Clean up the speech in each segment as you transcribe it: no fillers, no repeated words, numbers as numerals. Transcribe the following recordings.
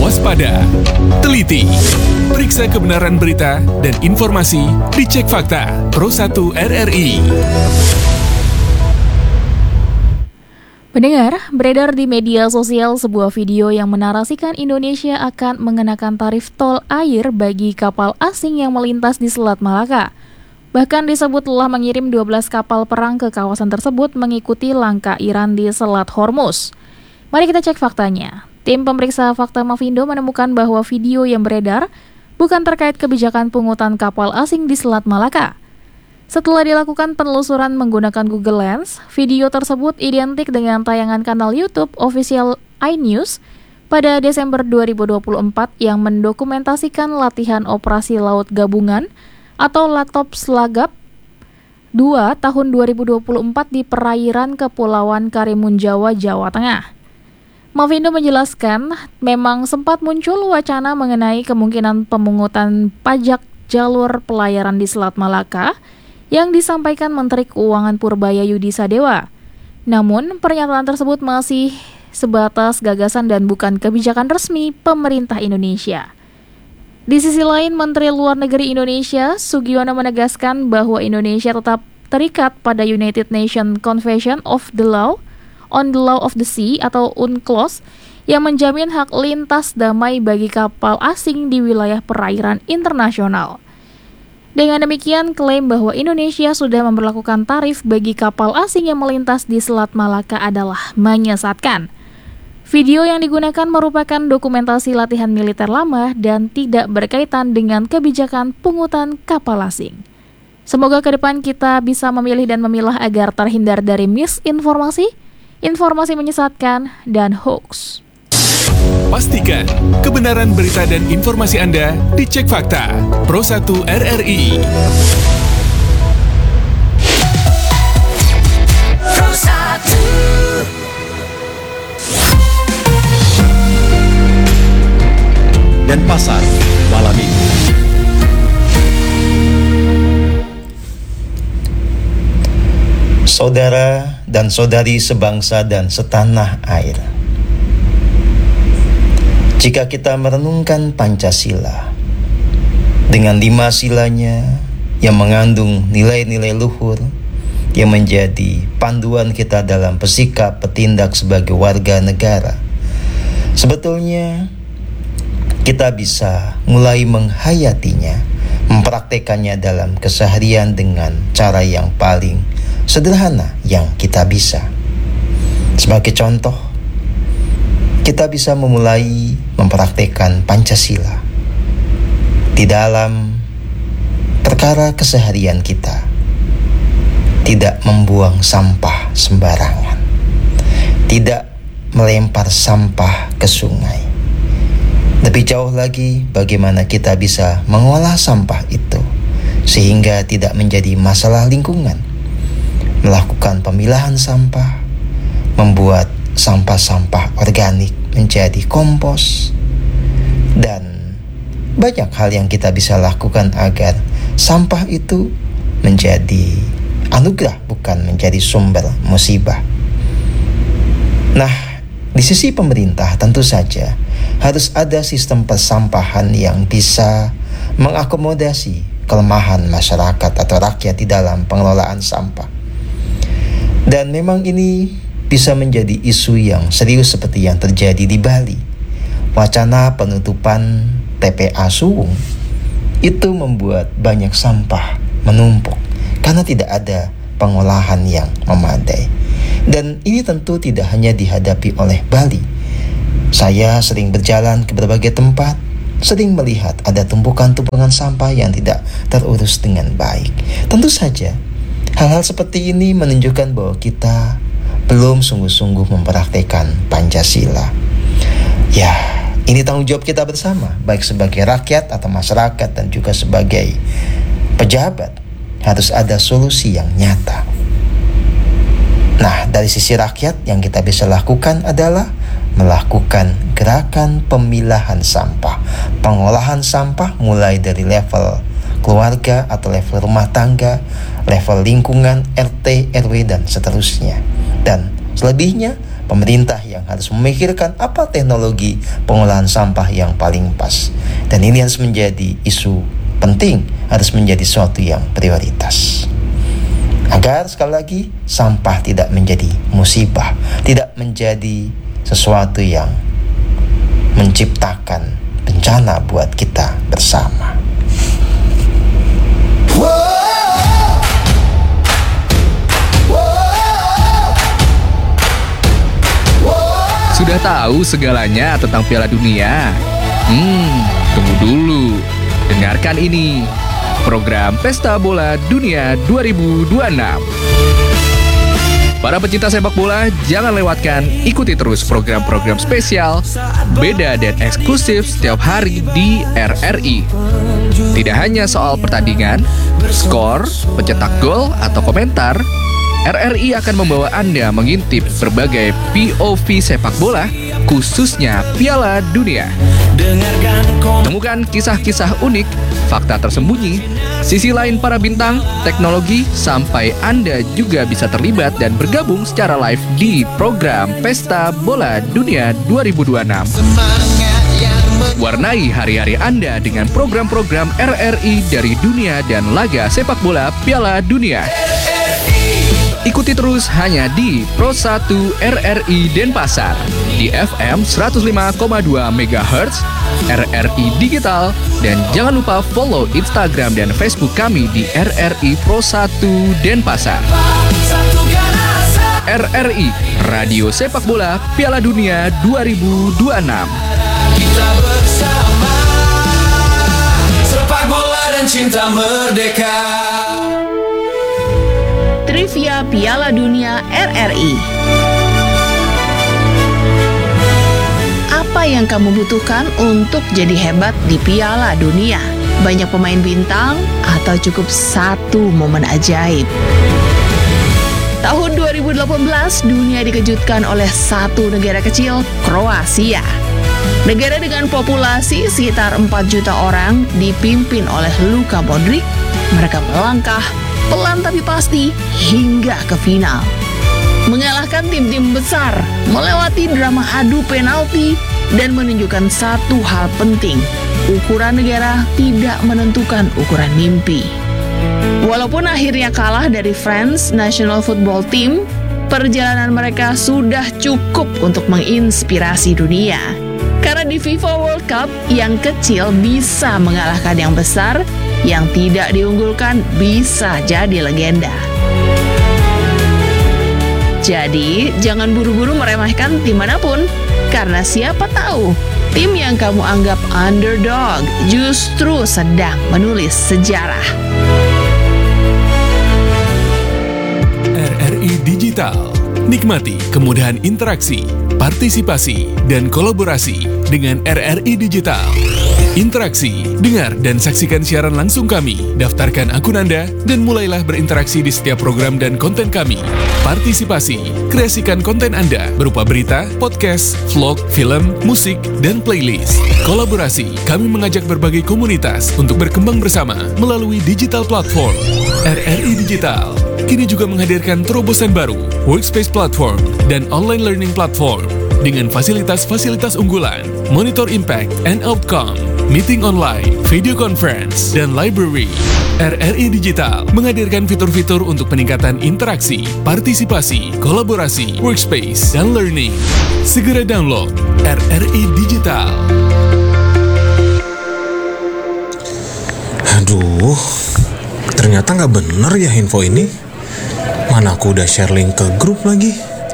waspada, teliti, periksa kebenaran berita dan informasi, dicek fakta. Pro 1 RRI. Pendengar, beredar di media sosial sebuah video yang menarasikan Indonesia akan mengenakan tarif tol air bagi kapal asing yang melintas di Selat Malaka. Bahkan disebut telah mengirim 12 kapal perang ke kawasan tersebut mengikuti langkah Iran di Selat Hormuz. Mari kita cek faktanya. Tim pemeriksa fakta Mavindo menemukan bahwa video yang beredar bukan terkait kebijakan pungutan kapal asing di Selat Malaka. Setelah dilakukan penelusuran menggunakan Google Lens, video tersebut identik dengan tayangan kanal YouTube Official iNews pada Desember 2024 yang mendokumentasikan latihan operasi laut gabungan atau Latops Lagap 2 tahun 2024 di perairan Kepulauan Karimun Jawa, Jawa Tengah. Mavindo menjelaskan, memang sempat muncul wacana mengenai kemungkinan pemungutan pajak jalur pelayaran di Selat Malaka yang disampaikan Menteri Keuangan Purbaya Yudi Sadewa. Namun, pernyataan tersebut masih sebatas gagasan dan bukan kebijakan resmi pemerintah Indonesia. Di sisi lain, Menteri Luar Negeri Indonesia, Sugiono menegaskan bahwa Indonesia tetap terikat pada United Nations Convention of the Law on the Law of the Sea atau UNCLOS yang menjamin hak lintas damai bagi kapal asing di wilayah perairan internasional. Dengan demikian, klaim bahwa Indonesia sudah memberlakukan tarif bagi kapal asing yang melintas di Selat Malaka adalah menyesatkan. Video yang digunakan merupakan dokumentasi latihan militer lama dan tidak berkaitan dengan kebijakan pungutan kapal asing. Semoga ke depan kita bisa memilih dan memilah agar terhindar dari misinformasi, informasi menyesatkan, dan hoax. Pastikan kebenaran berita dan informasi Anda dicek fakta. Pro 1 RRI. Pro 1. Dan pasar malam ini. Saudara dan saudari sebangsa dan setanah air, jika kita merenungkan Pancasila dengan 5 silanya yang mengandung nilai-nilai luhur yang menjadi panduan kita dalam bersikap bertindak sebagai warga negara, sebetulnya kita bisa mulai menghayatinya, mempraktekannya dalam keseharian dengan cara yang paling sederhana yang kita bisa. Sebagai contoh, kita bisa memulai mempraktekkan Pancasila di dalam perkara keseharian kita. Tidak membuang sampah sembarangan, tidak melempar sampah ke sungai. Lebih jauh lagi, bagaimana kita bisa mengolah sampah itu sehingga tidak menjadi masalah lingkungan. Melakukan pemilahan sampah, membuat sampah-sampah organik menjadi kompos, dan banyak hal yang kita bisa lakukan agar sampah itu menjadi anugerah, bukan menjadi sumber musibah. Nah, di sisi pemerintah tentu saja harus ada sistem persampahan yang bisa mengakomodasi kelemahan masyarakat atau rakyat di dalam pengelolaan sampah. Dan memang ini bisa menjadi isu yang serius seperti yang terjadi di Bali. Wacana penutupan TPA Suwung itu membuat banyak sampah menumpuk karena tidak ada pengolahan yang memadai. Dan ini tentu tidak hanya dihadapi oleh Bali. Saya sering berjalan ke berbagai tempat, sering melihat ada tumpukan-tumpukan sampah yang tidak terurus dengan baik. Tentu saja hal-hal seperti ini menunjukkan bahwa kita belum sungguh-sungguh mempraktekkan Pancasila. Ya, ini tanggung jawab kita bersama, baik sebagai rakyat atau masyarakat dan juga sebagai pejabat. Harus ada solusi yang nyata. Nah, dari sisi rakyat yang kita bisa lakukan adalah melakukan gerakan pemilahan sampah, pengolahan sampah mulai dari level keluarga atau level rumah tangga, level lingkungan, RT, RW, dan seterusnya. Dan selebihnya pemerintah yang harus memikirkan apa teknologi pengolahan sampah yang paling pas. Dan ini harus menjadi isu penting, harus menjadi sesuatu yang prioritas. Agar sekali lagi sampah tidak menjadi musibah, tidak menjadi sesuatu yang menciptakan bencana buat kita bersama. Sudah tahu segalanya tentang Piala Dunia? Tunggu dulu. Dengarkan ini. Program Pesta Bola Dunia 2026. Para pecinta sepak bola, jangan lewatkan, ikuti terus program-program spesial, beda dan eksklusif setiap hari di RRI. Tidak hanya soal pertandingan, skor, pencetak gol, atau komentar, RRI akan membawa Anda mengintip berbagai POV sepak bola, khususnya Piala Dunia. Temukan kisah-kisah unik, fakta tersembunyi, sisi lain para bintang, teknologi, sampai Anda juga bisa terlibat dan bergabung secara live di program Pesta Bola Dunia 2026. Warnai hari-hari Anda dengan program-program RRI dari dunia dan laga sepak bola Piala Dunia. Ikuti terus hanya di Pro 1 RRI Denpasar, di FM 105,2 MHz, RRI Digital, dan jangan lupa follow Instagram dan Facebook kami di RRI Pro 1 Denpasar. RRI, Radio Sepak Bola Piala Dunia 2026. Kita bersama, sepak bola dan cinta merdeka. Trivia Piala Dunia RRI. Apa yang kamu butuhkan untuk jadi hebat di Piala Dunia? Banyak pemain bintang atau cukup satu momen ajaib? Tahun 2018, dunia dikejutkan oleh satu negara kecil, Kroasia. Negara dengan populasi sekitar 4 juta orang dipimpin oleh Luka Modric. Mereka melangkah pelan tapi pasti hingga ke final, mengalahkan tim-tim besar, melewati drama adu penalti, dan menunjukkan satu hal penting: ukuran negara tidak menentukan ukuran mimpi. Walaupun akhirnya kalah dari France National Football Team, perjalanan mereka sudah cukup untuk menginspirasi dunia. Karena di FIFA World Cup, yang kecil bisa mengalahkan yang besar, yang tidak diunggulkan bisa jadi legenda. Jadi, jangan buru-buru meremehkan tim manapun, karena siapa tahu tim yang kamu anggap underdog justru sedang menulis sejarah. RRI Digital. Nikmati kemudahan interaksi, partisipasi, dan kolaborasi dengan RRI Digital. Interaksi, dengar dan saksikan siaran langsung kami, daftarkan akun Anda, dan mulailah berinteraksi di setiap program dan konten kami. Partisipasi, kreasikan konten Anda berupa berita, podcast, vlog, film, musik, dan playlist. Kolaborasi, kami mengajak berbagai komunitas untuk berkembang bersama melalui digital platform. RRI Digital kini juga menghadirkan terobosan baru, workspace platform, dan online learning platform dengan fasilitas-fasilitas unggulan, monitor impact and outcome, meeting online, video conference, dan library. RRI Digital menghadirkan fitur-fitur untuk peningkatan interaksi, partisipasi, kolaborasi, workspace, dan learning. Segera download RRI Digital. Aduh, ternyata nggak bener ya info ini. Mana aku udah share link ke grup lagi.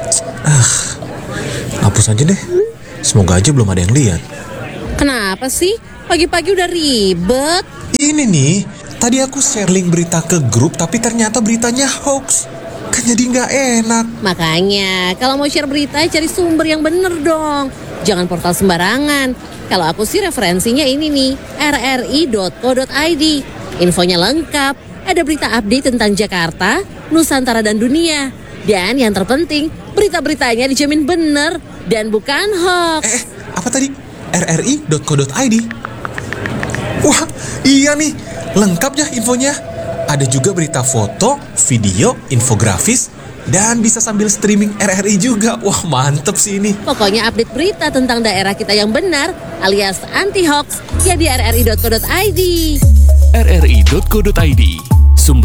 Hapus aja deh. Semoga aja belum ada yang lihat. Kenapa sih? Pagi-pagi udah ribet. Ini nih, tadi aku share link berita ke grup, tapi ternyata beritanya hoax. Kan jadi nggak enak. Makanya, kalau mau share berita, cari sumber yang bener dong. Jangan portal sembarangan. Kalau aku sih referensinya ini nih, rri.co.id. Infonya lengkap, ada berita update tentang Jakarta, Nusantara, dan dunia. Dan yang terpenting, berita-beritanya dijamin bener dan bukan hoax. Apa tadi? rri.co.id. Wah, iya nih, lengkap ya infonya. Ada juga berita foto, video, infografis, Dan bisa sambil streaming RRI juga. Wah, mantep sih ini. Pokoknya update berita tentang daerah kita yang benar alias anti-hoax ya di rri.co.id. rri.co.id